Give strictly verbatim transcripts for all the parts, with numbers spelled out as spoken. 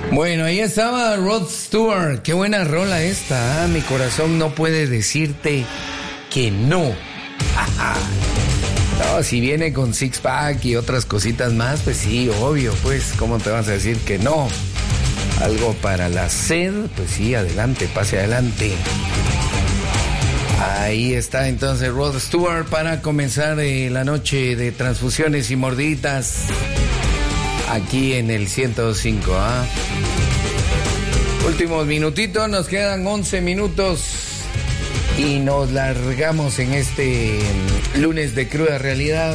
Bueno, ahí estaba Rod Stewart. Qué buena rola esta, ¿eh? Mi corazón no puede decirte que no. No, si viene con six pack y otras cositas más, pues sí, obvio, pues, ¿cómo te vas a decir que no? Algo para la sed, pues sí, adelante, pase adelante. Ahí está entonces Rod Stewart para comenzar eh, la noche de transfusiones y mordiditas aquí en el ciento cinco. ¿Ah? Últimos minutitos, nos quedan once minutos y nos largamos en este lunes de cruda realidad.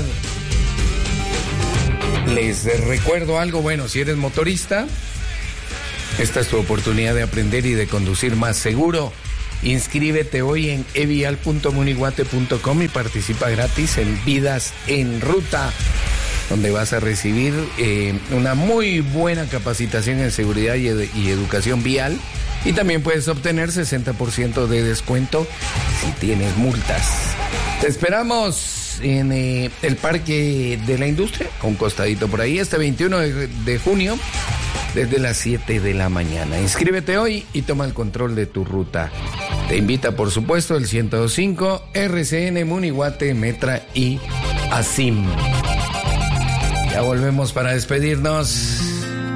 Les recuerdo algo, bueno, si eres motorista, esta es tu oportunidad de aprender y de conducir más seguro. Inscríbete hoy en e vial punto munihuate punto com y participa gratis en Vidas en Ruta, donde vas a recibir eh, una muy buena capacitación en seguridad y, ed- y educación vial. Y también puedes obtener sesenta por ciento de descuento si tienes multas. Te esperamos en eh, el Parque de la Industria, un costadito por ahí, este veintiuno de, de junio, desde las siete de la mañana. Inscríbete hoy y toma el control de tu ruta. Te invita, por supuesto, el ciento cinco, R C N, Munihuate, Metra y ASIM. Ya volvemos para despedirnos.